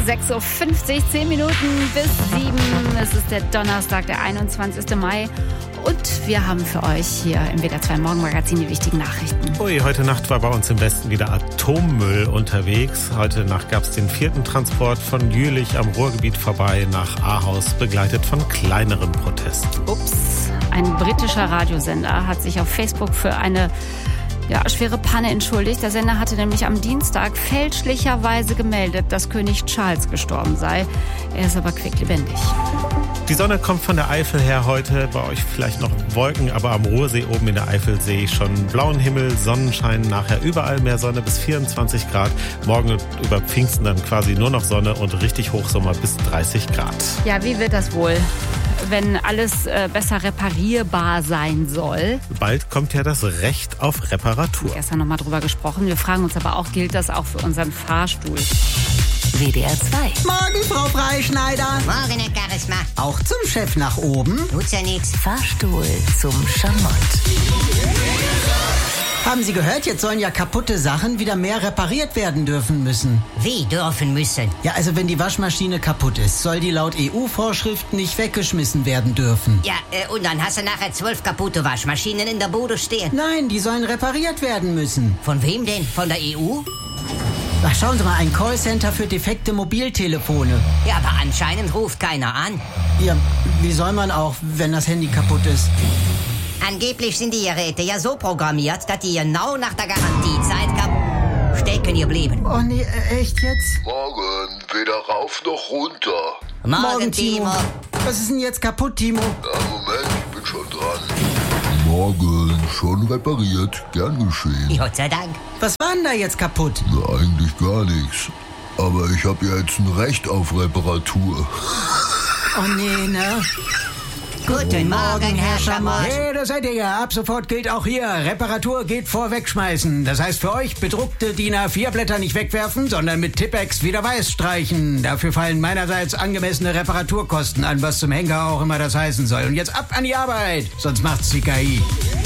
6.50 Uhr, 10 Minuten bis 7. Es ist der Donnerstag, der 21. Mai. Und wir haben für euch hier im WDR 2 Morgenmagazin die wichtigen Nachrichten. Ui, heute Nacht war bei uns im Westen wieder Atommüll unterwegs. Heute Nacht gab es den 4. Transport von Jülich am Ruhrgebiet vorbei nach Ahaus, begleitet von kleineren Protesten. Ups, ein britischer Radiosender hat sich auf Facebook für eine schwere Panne entschuldigt. Der Sender hatte nämlich am Dienstag fälschlicherweise gemeldet, dass König Charles gestorben sei. Er ist aber quicklebendig. Die Sonne kommt von der Eifel her heute. Bei euch vielleicht noch Wolken, aber am Ruhrsee oben in der Eifel sehe ich schon blauen Himmel, Sonnenschein, nachher überall mehr Sonne bis 24 Grad. Morgen über Pfingsten dann quasi nur noch Sonne und richtig Hochsommer bis 30 Grad. Ja, wie wird das wohl, wenn alles besser reparierbar sein soll? Bald kommt ja das Recht auf Reparatur. Erst noch mal drüber gesprochen. Wir fragen uns aber auch, gilt das auch für unseren Fahrstuhl? WDR 2. Morgen, Frau Freischneider. Morgen, Herr Charisma. Auch zum Chef nach oben. Tut's ja nix. Fahrstuhl zum Schamott. Haben Sie gehört, jetzt sollen ja kaputte Sachen wieder mehr repariert werden dürfen müssen. Wie dürfen müssen? Ja, also wenn die Waschmaschine kaputt ist, soll die laut EU-Vorschriften nicht weggeschmissen werden dürfen. Ja, und dann hast du nachher 12 kaputte Waschmaschinen in der Bude stehen. Nein, die sollen repariert werden müssen. Von wem denn? Von der EU? Ach, schauen Sie mal, ein Callcenter für defekte Mobiltelefone. Ja, aber anscheinend ruft keiner an. Ja, wie soll man auch, wenn das Handy kaputt ist? Angeblich sind die Geräte ja so programmiert, dass die genau nach der Garantiezeit stecken geblieben. Oh nee, echt jetzt? Morgen, weder rauf noch runter. Morgen, Timo. Was ist denn jetzt kaputt, Timo? Ja, Moment, ich bin schon dran. Morgen, schon repariert, gern geschehen. Gott sei Dank. Was war denn da jetzt kaputt? Na, eigentlich gar nichts. Aber ich habe jetzt ein Recht auf Reparatur. Oh nee, ne? Guten Morgen, Herr Schamott. Hey, da seid ihr ja. Ab sofort gilt auch hier, Reparatur geht vor Wegschmeißen. Das heißt für euch, bedruckte DIN A4-Blätter nicht wegwerfen, sondern mit Tippex wieder weiß streichen. Dafür fallen meinerseits angemessene Reparaturkosten an, was zum Henker auch immer das heißen soll. Und jetzt ab an die Arbeit, sonst macht's die KI.